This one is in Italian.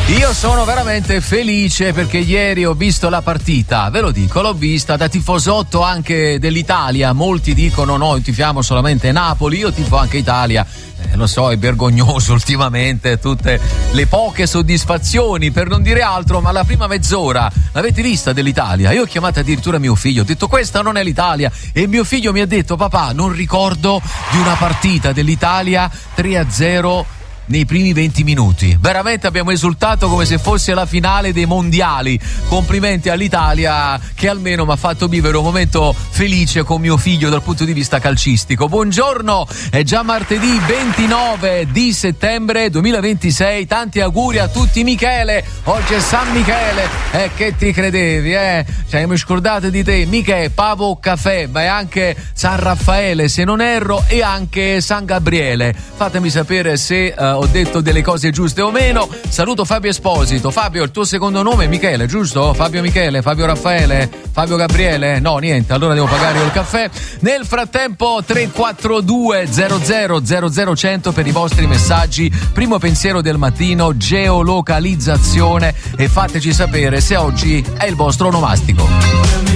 Io sono veramente felice perché ieri ho visto la partita, ve lo dico, l'ho vista da tifosotto anche dell'Italia. Molti dicono no, tifiamo solamente Napoli, io tifo anche Italia. Lo so, è vergognoso ultimamente tutte le poche soddisfazioni, per non dire altro, ma la prima mezz'ora l'avete vista dell'Italia? Io ho chiamato addirittura mio figlio, ho detto questa non è l'Italia, e mio figlio mi ha detto papà, non ricordo di una partita dell'Italia 3-0 nei primi 20 minuti. Veramente abbiamo esultato come se fosse la finale dei mondiali. Complimenti all'Italia che almeno mi ha fatto vivere un momento felice con mio figlio dal punto di vista calcistico. Buongiorno, è già martedì 29 di settembre 2026. Tanti auguri a tutti. Michele, oggi è San Michele. Che ti credevi, Cioè mi scordate di te. Michele, Pavo Caffè, ma è anche San Raffaele se non erro, e anche San Gabriele. Fatemi sapere se ho detto delle cose giuste o meno. Saluto Fabio Esposito. Fabio, il tuo secondo nome è Michele, giusto? Fabio Michele, Fabio Raffaele, Fabio Gabriele? No, niente, allora devo pagare io il caffè. Nel frattempo 342 00 100 per i vostri messaggi. Primo pensiero del mattino, geolocalizzazione, e fateci sapere se oggi è il vostro onomastico.